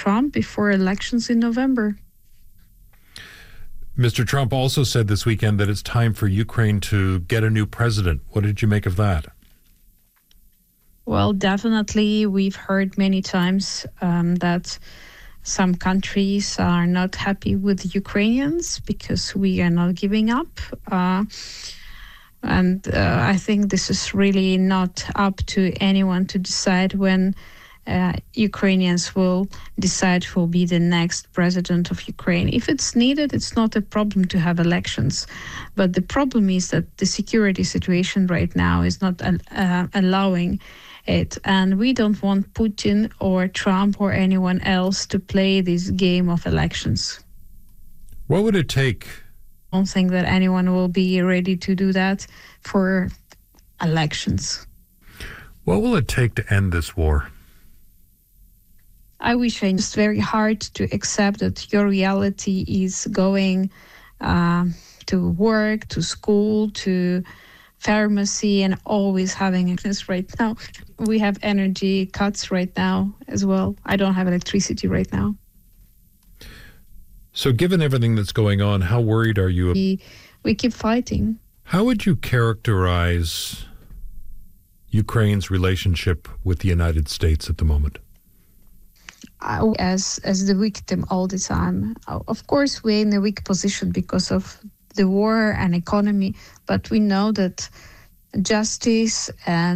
Trump before elections in November. Mr. Trump also said this weekend that it's time for Ukraine to get a new president. What did you make of that? Well, definitely, we've heard many times that some countries are not happy with Ukrainians because we are not giving up. And I think this is really not up to anyone to decide when Ukrainians will decide who will be the next president of Ukraine. If it's needed, it's not a problem to have elections. But the problem is that the security situation right now is not allowing it. And we don't want Putin or Trump or anyone else to play this game of elections. What would it take? I don't think that anyone will be ready to do that for elections. What will it take to end this war? I wish it's very hard to accept that your reality is going to work, to school, to pharmacy, and always having this right now. We have energy cuts right now as well. I don't have electricity right now. So given everything that's going on, how worried are you? We keep fighting. How would you characterize Ukraine's relationship with the United States at the moment? As the victim all the time. Of course, we're in a weak position because of the war and economy, but we know that justice and